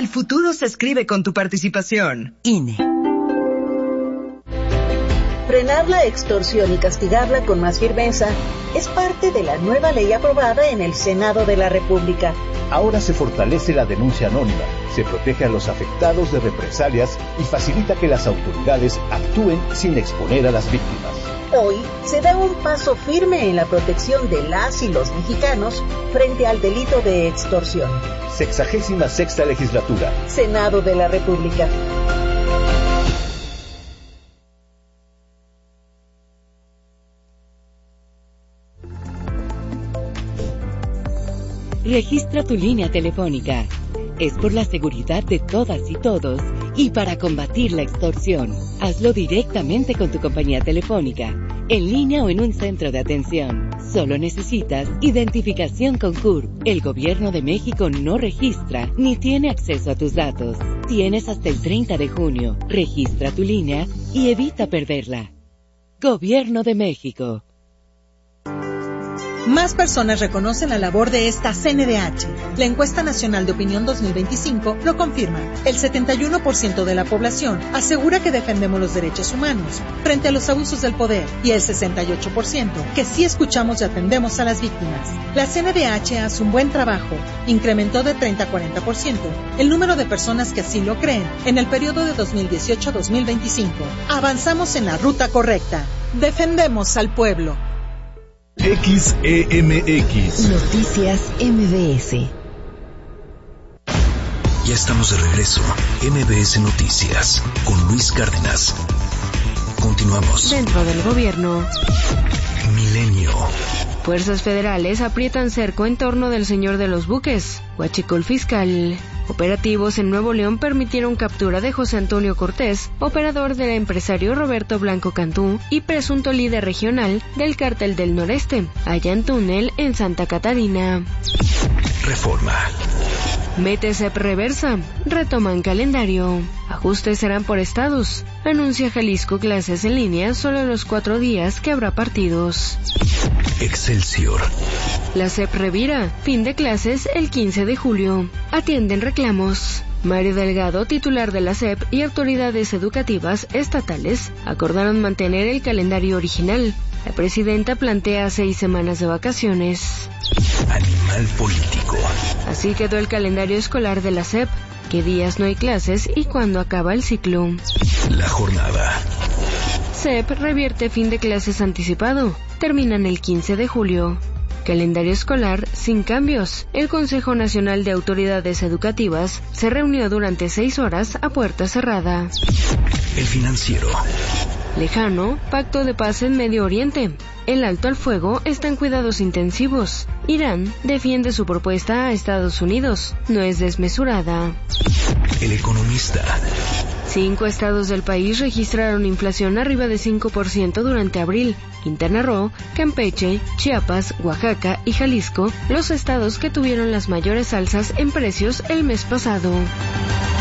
El futuro se escribe con tu participación. INE. Frenar la extorsión y castigarla con más firmeza es parte de la nueva ley aprobada en el Senado de la República. Ahora se fortalece la denuncia anónima, se protege a los afectados de represalias y facilita que las autoridades actúen sin exponer a las víctimas. Hoy se da un paso firme en la protección de las y los mexicanos frente al delito de extorsión. 66ª Legislatura. Senado de la República. Registra tu línea telefónica. Es por la seguridad de todas y todos y para combatir la extorsión. Hazlo directamente con tu compañía telefónica, en línea o en un centro de atención. Solo necesitas identificación con CURP. El Gobierno de México no registra ni tiene acceso a tus datos. Tienes hasta el 30 de junio. Registra tu línea y evita perderla. Gobierno de México. Más personas reconocen la labor de esta CNDH. La Encuesta Nacional de Opinión 2025 lo confirma. El 71% de la población asegura que defendemos los derechos humanos frente a los abusos del poder y el 68% que sí escuchamos y atendemos a las víctimas. La CNDH hace un buen trabajo. Incrementó de 30 a 40% el número de personas que así lo creen en el periodo de 2018 a 2025. Avanzamos en la ruta correcta. Defendemos al pueblo. XEMX Noticias MBS. Ya estamos de regreso. MBS Noticias con Luis Cárdenas. Continuamos. Dentro del gobierno. Milenio. Fuerzas federales aprietan cerco en torno del señor de los buques. Huachicol fiscal. Operativos en Nuevo León permitieron captura de José Antonio Cortés, operador del empresario Roberto Blanco Cantú y presunto líder regional del Cártel del Noreste, allá en túnel en Santa Catarina. Reforma. Mete CEP reversa, retoman calendario. Ajustes serán por estados. Anuncia Jalisco clases en línea solo los 4 días que habrá partidos. Excelsior. La CEP revira, fin de clases el 15 de julio. Atienden reclamos. Mario Delgado, titular de la CEP, y autoridades educativas estatales acordaron mantener el calendario original. La presidenta plantea 6 semanas de vacaciones. Animal político. Así quedó el calendario escolar de la CEP. ¿Qué días no hay clases y cuándo acaba el ciclo? La jornada. CEP revierte fin de clases anticipado. Terminan el 15 de julio. Calendario escolar sin cambios. El Consejo Nacional de Autoridades Educativas se reunió durante 6 horas a puerta cerrada. El Financiero. Lejano, pacto de paz en Medio Oriente. El alto al fuego está en cuidados intensivos. Irán defiende su propuesta a Estados Unidos. No es desmesurada. El Economista. 5 estados del país registraron inflación arriba de 5% durante abril. Quintana Roo, Campeche, Chiapas, Oaxaca y Jalisco, los estados que tuvieron las mayores alzas en precios el mes pasado.